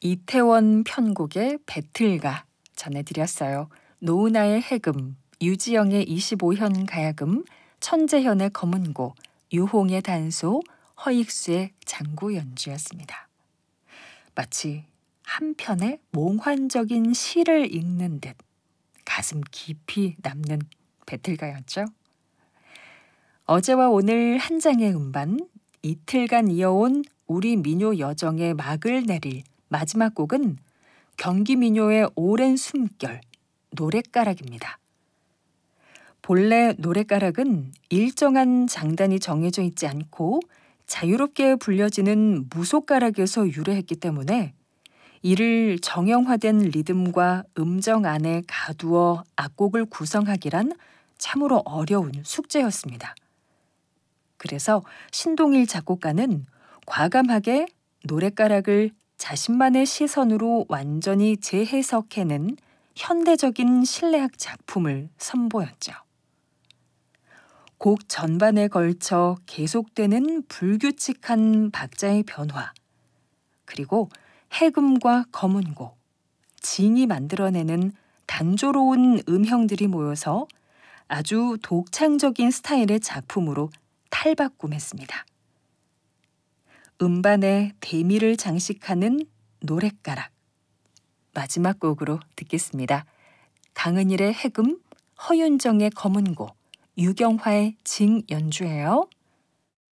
이태원 편곡의 배틀가 전해드렸어요. 노은하의 해금, 유지영의 25현 가야금, 천재현의 검은고, 유홍의 단소, 허익수의 장구 연주였습니다. 마치 한 편의 몽환적인 시를 읽는 듯 가슴 깊이 남는 배틀가였죠. 어제와 오늘 한 장의 음반, 이틀간 이어온 우리 민요 여정의 막을 내릴 마지막 곡은 경기 민요의 오랜 숨결, 노랫가락입니다. 본래 노랫가락은 일정한 장단이 정해져 있지 않고 자유롭게 불려지는 무속가락에서 유래했기 때문에 이를 정형화된 리듬과 음정 안에 가두어 악곡을 구성하기란 참으로 어려운 숙제였습니다. 그래서 신동일 작곡가는 과감하게 노랫가락을 자신만의 시선으로 완전히 재해석해낸 현대적인 실내악 작품을 선보였죠. 곡 전반에 걸쳐 계속되는 불규칙한 박자의 변화, 그리고 해금과 검은고, 징이 만들어내는 단조로운 음형들이 모여서 아주 독창적인 스타일의 작품으로 탈바꿈했습니다. 음반에 대미를 장식하는 노랫가락, 마지막 곡으로 듣겠습니다. 강은일의 해금, 허윤정의 검은고, 유경화의 징 연주예요.